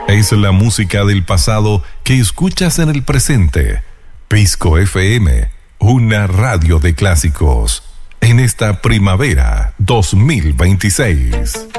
Es la música del pasado que escuchas en el presente. Pisco FM, una radio de clásicos. En esta primavera 2026.